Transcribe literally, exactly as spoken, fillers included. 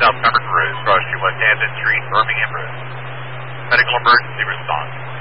South Pembroke Road, cross to West Hampton Street, Birmingham Road. Medical emergency response.